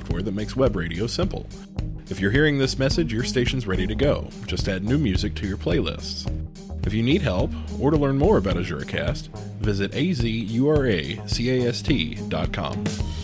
software that makes web radio simple. If you're hearing this message, your station's ready to go. Just add new music to your playlists. If you need help, or to learn more about AzuraCast, visit azuracast.com.